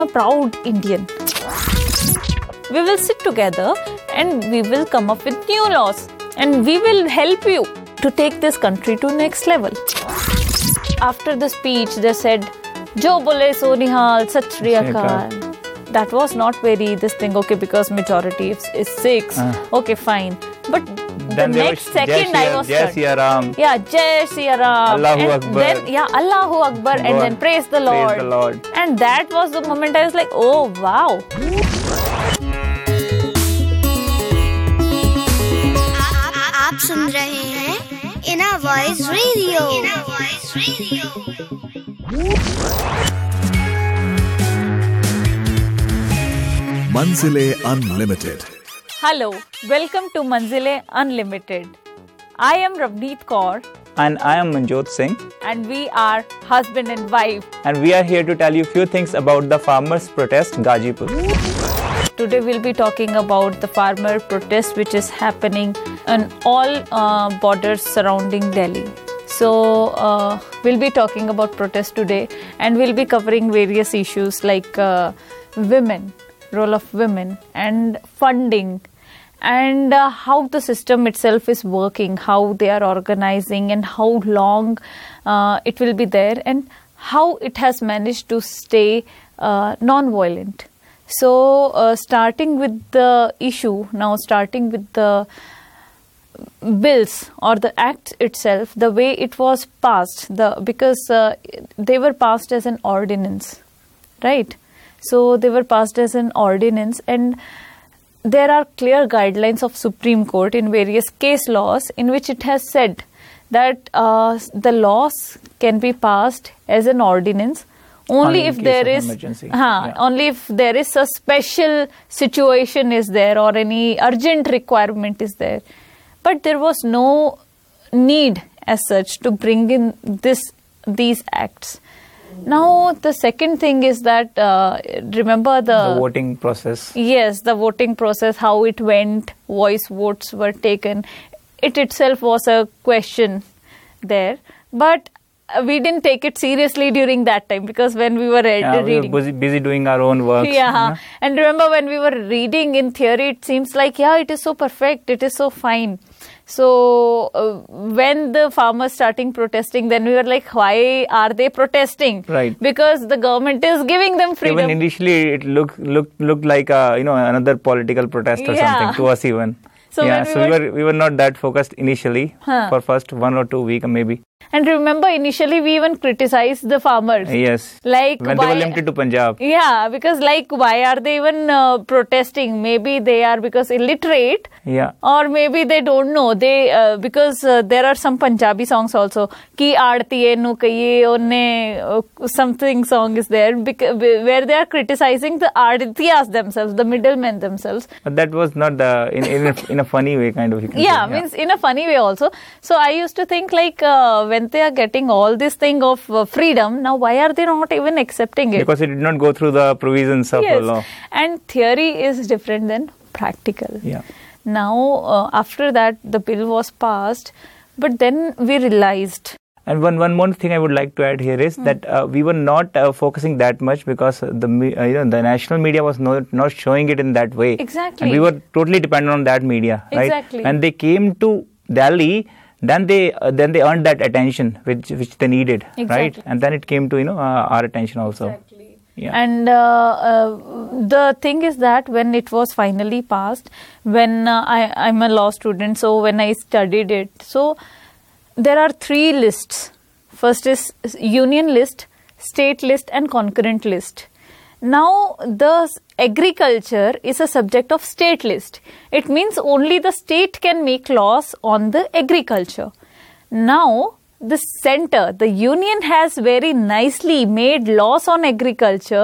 a proud Indian. We will sit together and we will come up with new laws and we will help you to take this country to next level. After the speech, they said, Jo bole so nihal, sat shri akal. That was not very this thing, okay, because majority is 6. Okay, fine. But the next second I was Jai Siya Ram. Yeah, Jai Siya Ram. Allahu Akbar. Allahu Akbar. And then praise the Lord. Praise the Lord. And that was the moment I was like, oh, wow. आप सुन रहे हैं इना voice radio. Manzile Unlimited. Hello, welcome to Manzile Unlimited. I am Ravneet Kaur. And I am Manjot Singh. And we are husband and wife. And we are here to tell you a few things about the farmers' protest, Gazipur. Today we'll be talking about the farmer protest which is happening on all borders surrounding Delhi. So we'll be talking about protest today and we'll be covering various issues like women, role of women and funding and how the system itself is working, how they are organizing and how long it will be there and how it has managed to stay non-violent. So starting with the issue, now starting with the bills or the act itself, the way it was passed, because they were passed as an ordinance, right? So they were passed as an ordinance and there are clear guidelines of Supreme Court in various case laws in which it has said that the laws can be passed as an ordinance only if there is only if there is a special situation is there or any urgent requirement is there. But there was no need as such to bring in these acts. Now, the second thing is that, remember the voting process. Yes, the voting process, how it went, voice votes were taken. It itself was a question there. But we didn't take it seriously during that time because when we were reading. We were busy doing our own work. Yeah. And remember when we were reading in theory, it seems like, it is so perfect, it is so fine. So when the farmers starting protesting, then we were like, why are they protesting? Right. Because the government is giving them freedom. Even initially, it looked like another political protest or something to us even. So we were not that focused initially for first 1 or 2 weeks maybe. And remember, initially we even criticized the farmers. Yes. Like when they were limited to Punjab. Yeah, because why are they even protesting? Maybe they are because illiterate. Yeah. Or maybe they don't know. They because there are some Punjabi songs also. Ki aadtiye nu kahiye onne something song is there where they are criticizing the aadtiyas themselves, the middlemen themselves. But that was not in a funny way kind of. Means in a funny way also. So I used to think like when they are getting all this thing of freedom, now why are they not even accepting it? Because it did not go through the provisions of the law. And theory is different than practical. Yeah. Now, after that, the bill was passed, but then we realized. And one more thing I would like to add here is that we were not focusing that much because the national media was not showing it in that way. Exactly. And we were totally dependent on that media, right? Exactly. When they came to Delhi, then they earned that attention which they needed, right? And then it came to our attention also. Exactly. Yeah. And the thing is that when it was finally passed, when I'm a law student, so when I studied it, so there are 3 lists. First is union list, state list and concurrent list. Now, the agriculture is a subject of state list. It means only the state can make laws on the agriculture. Now, the center, the union has very nicely made laws on agriculture